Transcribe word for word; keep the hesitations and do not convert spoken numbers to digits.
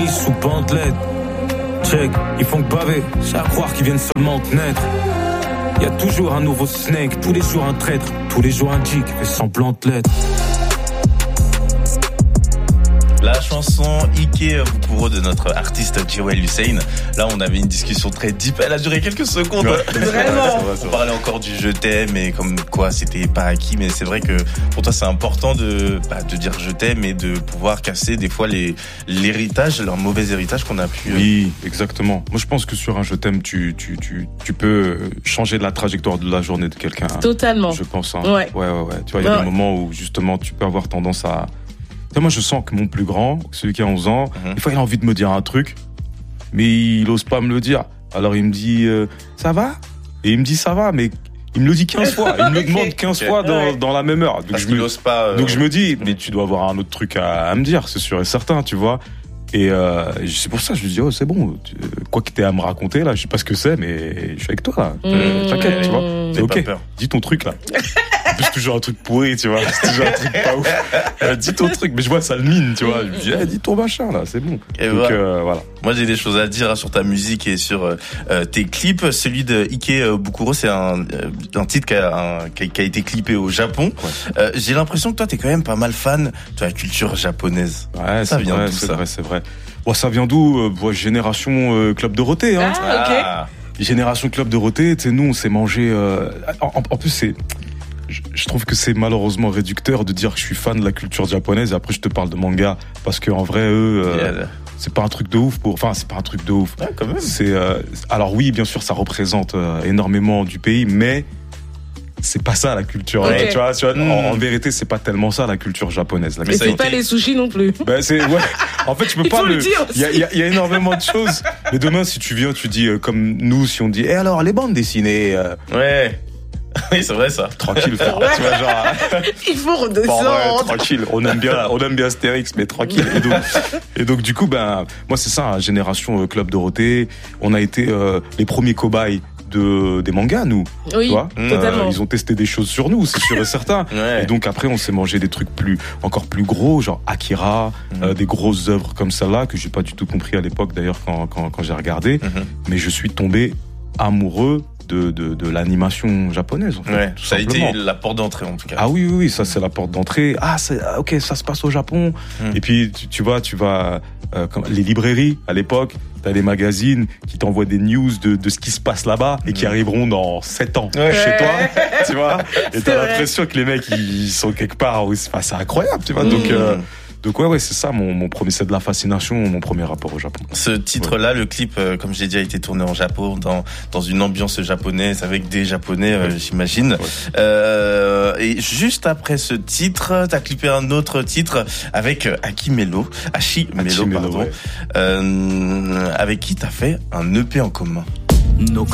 finissent sous pantelette. Check, ils font que baver, c'est à croire qu'ils viennent seulement de naître. Y a toujours un nouveau snake, tous les jours un traître, tous les jours un G qui fait semblant de l'être. La chanson Ike Bukuro de notre artiste Jewel Hussein. Là, on avait une discussion très deep. Elle a duré quelques secondes. Ouais, vraiment. On parlait encore du je t'aime et comme quoi c'était pas acquis. Mais c'est vrai que pour toi, c'est important de, bah, de dire je t'aime et de pouvoir casser des fois les, l'héritage, leur mauvais héritage qu'on a pu. Oui, exactement. Moi, je pense que sur un je t'aime, tu, tu, tu, tu peux changer la trajectoire de la journée de quelqu'un. Totalement. Je pense. Hein. Ouais. Ouais, ouais, ouais. Tu vois, il y a ouais. des moments où justement, tu peux avoir tendance à. Moi, je sens que mon plus grand, celui qui a onze ans, mmh. des fois, il a envie de me dire un truc, mais il ose pas me le dire. Alors, il me dit, euh, ça va? Et il me dit, ça va, mais il me le dit quinze fois. Il me le demande quinze okay. fois dans, ouais. dans la même heure. Donc, Parce je qu'il me, ose pas, euh... donc, je me dis, mais tu dois avoir un autre truc à, à me dire, c'est sûr et certain, tu vois. Et euh, c'est pour ça que je lui dis, oh, c'est bon, tu, quoi que t'aies à me raconter, là, je sais pas ce que c'est, mais je suis avec toi, là. Mmh. T'inquiète, tu vois. C'est ok. Dis ton truc, là. En plus, c'est toujours un truc pourri, tu vois. C'est toujours un truc pas ouf. Euh, dis ton truc, mais je vois, ça le mine, tu vois. Je lui dis, eh, dis ton machin, là, c'est bon. Et donc, voilà. Euh, voilà. Moi, j'ai des choses à dire sur ta musique et sur euh, tes clips. Celui de Ike Bukuro, c'est un, un titre qui a, un, qui a été clippé au Japon. Ouais. Euh, j'ai l'impression que toi, t'es quand même pas mal fan de la culture japonaise. Ouais, ça c'est vient vrai, d'où c'est ça vrai, c'est vrai. Bon, ça vient d'où euh, Génération euh, Club Dorothée, hein. Ah, ok. Ah. Génération Club Dorothée, tu sais, nous, on s'est mangé. Euh, en, en plus, c'est. Je, je trouve que c'est malheureusement réducteur de dire que je suis fan de la culture japonaise et après je te parle de manga parce que en vrai eux euh, yeah. c'est pas un truc de ouf pour enfin c'est pas un truc de ouf. Ah, quand même. C'est euh, alors oui, bien sûr, ça représente euh, énormément du pays, mais c'est pas ça la culture. Okay. Euh, tu vois, tu vois mmh. en, en vérité, c'est pas tellement ça la culture japonaise. La mais c'est pas été... les sushis non plus. Ben c'est ouais. En fait, tu peux Il pas faut le. le dire. Il y a, y, a, y a énormément de choses. Mais demain, si tu viens, tu dis euh, comme nous, si on dit, eh alors les bandes dessinées. Euh... Ouais. Oui, c'est vrai ça. Tranquille, frère. Ouais. Tu vois, genre. Il faut redescendre. Bon, ouais, tranquille. On aime bien, on aime bien Astérix, mais tranquille. Et donc, et donc du coup, ben, moi, c'est ça, Génération Club Dorothée. On a été euh, les premiers cobayes de des mangas, nous. Oui, tu vois totalement. Euh, ils ont testé des choses sur nous, c'est sûr et certain. Ouais. Et donc après, on s'est mangé des trucs plus, encore plus gros, genre Akira, mm-hmm. euh, des grosses œuvres comme celle-là que j'ai pas du tout compris à l'époque d'ailleurs quand quand, quand j'ai regardé. Mm-hmm. Mais je suis tombé amoureux de de, de l'animation japonaise. En fait, ouais, tout ça simplement. a été la porte d'entrée en tout cas. Ah oui oui oui, ça c'est la porte d'entrée. Ah c'est ok, ça se passe au Japon. Mm. Et puis tu, tu vois, tu vas euh, comme, les librairies à l'époque. T'as des magazines qui t'envoient des news de, de ce qui se passe là-bas et qui arriveront dans sept ans ouais. chez toi, tu vois. Et t'as l'impression que les mecs, ils sont quelque part où c'est, c'est incroyable, tu vois. Mmh. Donc, euh, donc ouais, ouais, c'est ça mon, mon premier, c'est de la fascination, mon premier rapport au Japon. Ce titre-là, ouais. Le clip, euh, comme j'ai dit, a été tourné en Japon, dans, dans une ambiance japonaise, avec des Japonais, euh, ouais. j'imagine. Ouais. Euh, et juste après ce titre, t'as clippé un autre titre avec Akimelo, Hachimelo, pardon, ouais. euh, avec qui t'as fait un E P en commun. No.